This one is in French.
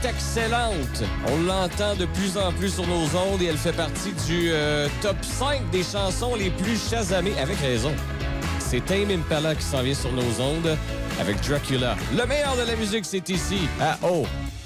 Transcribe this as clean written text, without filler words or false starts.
excellente. On l'entend de plus en plus sur nos ondes et elle fait partie du top 5 des chansons les plus chasamées, avec raison. C'est Tame Impala qui s'en vient sur nos ondes avec Dracula. Le meilleur de la musique, c'est ici, à O.